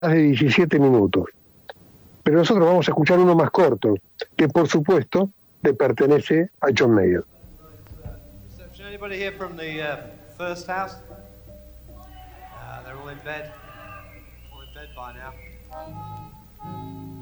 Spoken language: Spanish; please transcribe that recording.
de 17 minutos. Pero nosotros vamos a escuchar uno más corto, que por supuesto le pertenece a John Mayer. Anybody here from the first house? They're all in bed. All in bed by now.